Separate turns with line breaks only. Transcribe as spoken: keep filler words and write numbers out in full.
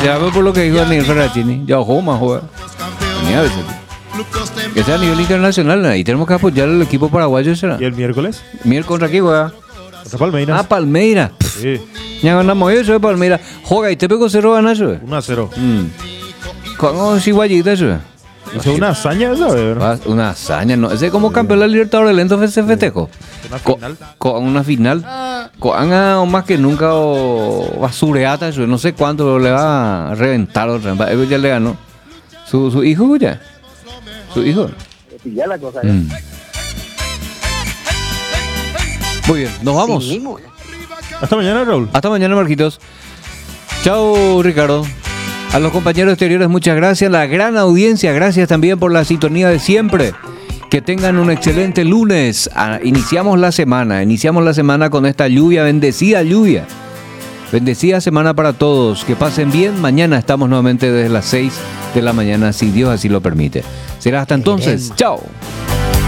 Ya veo por lo que dijo Daniel Ferracini. Ya ojo más juega. Ni a veces. Que sea a nivel internacional. Ahí tenemos que apoyar al equipo paraguayo. ¿Será?
¿Y el miércoles?
Miércoles contra aquí juega.
Contra Palmeiras.
Ah, Palmeiras.
Sí.
Ya ganamos eso de Palmeiras. Juega y te pegó cero ganas eso.
uno a cero.
¿Cómo si guayita eso?
Hizo una hazaña esa, ¿verdad?
Una hazaña, ¿no? Ese es como campeón de la Libertadores lento se festejo.
Una
Co-
final.
Con una final. Con o más que nunca o basureata eso. No sé cuánto le va a reventar otra vez. Él ya le ganó. Su, su hijo ya. Su hijo.
Ya la cosa,
Mm. Muy bien, nos vamos.
Sí mismo.
Hasta mañana, Raúl.
Hasta mañana, Marquitos. Chao, Ricardo. A los compañeros exteriores, muchas gracias. La gran audiencia, gracias también por la sintonía de siempre. Que tengan un excelente lunes. Ah, iniciamos la semana, iniciamos la semana con esta lluvia, bendecida lluvia. Bendecida semana para todos. Que pasen bien. Mañana estamos nuevamente desde las seis de la mañana, si Dios así lo permite. Será hasta entonces. Chao.